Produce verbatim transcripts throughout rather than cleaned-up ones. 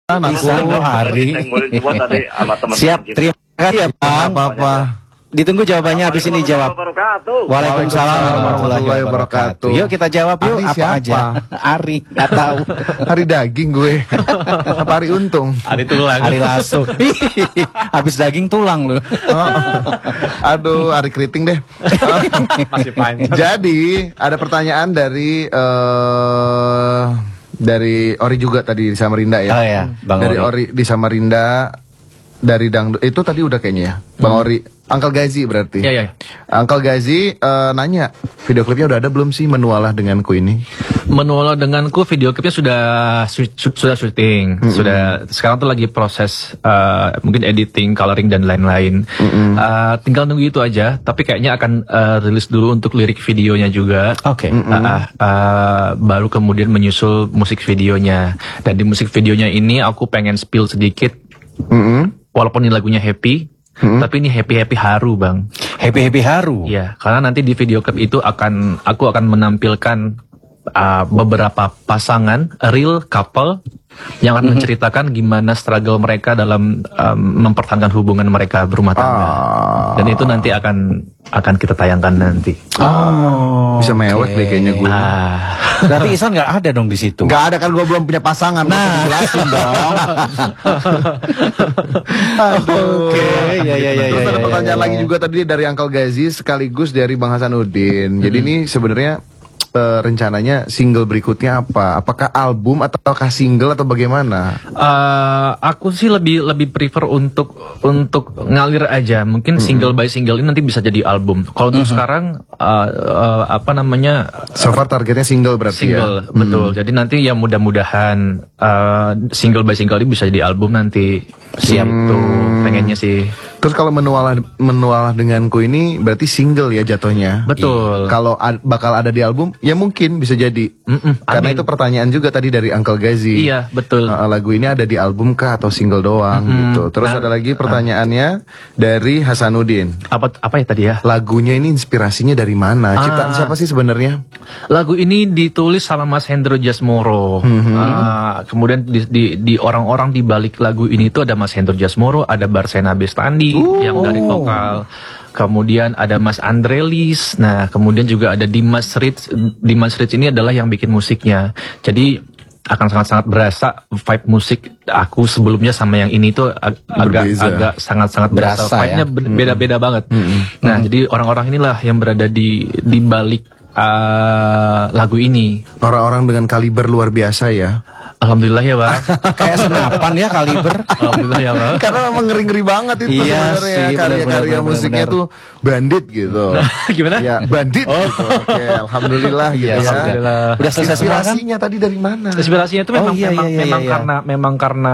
Bisa lo hari. Siap, terima kasih ya Bang. Apa-apa. Ditunggu jawabannya habis ini jawab. Waalaikumsalam warahmatullahi wabarakatuh. Yuk kita jawab yuk. Ari Apa siapa? aja? Ari, nggak tahu. Hari daging gue. Apa hari untung? Hari tulang. Ari lasso. Habis daging tulang lu. Oh. Aduh, hari keriting deh. Masih panjang. Jadi ada pertanyaan dari eh dari Ori juga tadi di Samarinda ya. Oh ya, Bang Dari Ori. Ori di Samarinda, dari Dangdut itu tadi udah kayaknya ya. Bang Ori, Uncle Gazi berarti. Iya, iya. Uncle Gazi eh, nanya, video klipnya udah ada belum sih Menualah Denganku ini? Menualah denganku, video klipnya sudah su- su- sudah syuting, Mm-mm. sudah sekarang tuh lagi proses uh, mungkin editing, coloring dan lain-lain. Uh, tinggal nunggu itu aja. Tapi kayaknya akan uh, rilis dulu untuk lirik videonya juga. Oke. Uh, uh, uh, baru kemudian menyusul musik videonya. Dan di musik videonya ini aku pengen spill sedikit. Mm-mm. Walaupun ini lagunya happy, Hmm. tapi ini happy-happy haru, Bang. Happy-happy haru. Iya, karena nanti di video klip itu akan aku akan menampilkan uh, beberapa pasangan real couple yang akan menceritakan gimana struggle mereka dalam um, mempertahankan hubungan mereka berumah tangga. Ah. Dan itu nanti akan akan kita tayangkan nanti. Oh. Bisa mewek deh kayaknya gue. Ah, Berarti Isan nggak ada dong di situ. Nggak ada kan, gue belum punya pasangan. Nah, jelasin dong. Aduh. Oke, ya ya ya Terus ya. ada ya, pertanyaan ya, lagi ya. juga tadi dari Uncle Gazi sekaligus dari Bang Hasanuddin. Jadi ini sebenarnya eh, rencananya single berikutnya apa? Apakah album ataukah single atau bagaimana? uh, aku sih lebih lebih prefer untuk untuk ngalir aja. Mungkin single by single ini nanti bisa jadi album. Kalau untuk sekarang uh, uh, apa namanya So far targetnya single berarti single, ya? betul. Jadi nanti ya mudah-mudahan uh, single by single ini bisa jadi album nanti. Siap. Tuh, pengennya sih. Terus kalau menualah menualah denganku ini berarti single ya jatuhnya. Betul. Kalau ad- bakal ada di album, ya mungkin bisa jadi. Mm-mm, Karena amin. itu pertanyaan juga tadi dari Uncle Gazi. Iya, betul. Uh, lagu ini ada di album kah atau single doang gitu. Terus Nah, ada lagi pertanyaannya dari Hasanuddin. Apa apa ya tadi ya? Lagunya ini inspirasinya dari mana? Ciptaan Ah. siapa sih sebenarnya? Lagu ini ditulis sama Mas Hendro Jasmoro. Ah, kemudian di, di, di orang-orang di balik lagu ini tuh ada Mas Hendro Jasmoro, ada Barsena Bestandi yang dari vokal. Kemudian ada Mas Andrelis. Nah, kemudian juga ada Dimas Rich. Dimas Rich ini adalah yang bikin musiknya. Jadi akan sangat-sangat berasa vibe musik aku sebelumnya sama yang ini tuh ag- agak Berbeza. agak sangat-sangat berasa. Berasa, Vibe-nya ya. be- beda-beda banget. Nah, jadi orang-orang inilah yang berada di di balik uh, lagu ini. Orang-orang dengan kaliber luar biasa ya. Alhamdulillah ya, Bang. Kayak senapan ya kaliber. Alhamdulillah ya, Bang. Karena memang ngeri-ngeri banget itu Iya sebenarnya sih, karya-karya benar-benar, musiknya benar-benar. tuh bandit gitu. Gimana? Ya, bandit gitu. Oke, alhamdulillah gitu Iya, ya. Alhamdulillah. Udah selesai semua kan? Inspirasinya tadi dari mana? Inspirasinya itu memang Oh, iya, memang, iya, iya, memang iya. karena memang karena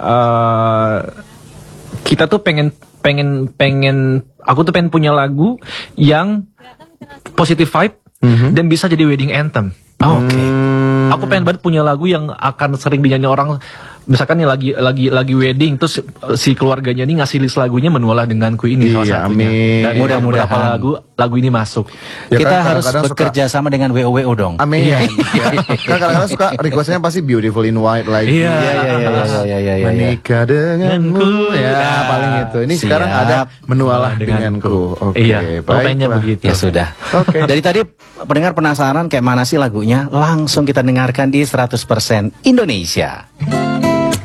uh, kita tuh pengen pengen pengen aku tuh pengen punya lagu yang positive vibe dan bisa jadi wedding anthem. Oke. Aku pengen banget punya lagu yang akan sering dinyanyi orang. Misalkan nih lagi lagi lagi wedding, terus si keluarganya ini ngasih list lagunya Menualah Denganku ini salah Iya, satunya. amin. Dan Mudah-mudahan. beberapa lagu lagu ini masuk. Ya Kita kan, harus kadang-kadang suka- bekerja sama dengan W O W O dong. Amin. Ya. Kan kadang-kadang suka requestnya pasti beautiful in white like Iya. Iya iya iya iya iya iya. iya. menikah denganmu ya Nah, paling itu. Ini siap. sekarang ada menualah Denganku. denganku. Oke, Iya, pengennya baiklah. begitu. Ya sudah. Oke. Dari tadi pendengar penasaran kayak mana sih lagunya? Langsung kita dengarkan di seratus persen Indonesia.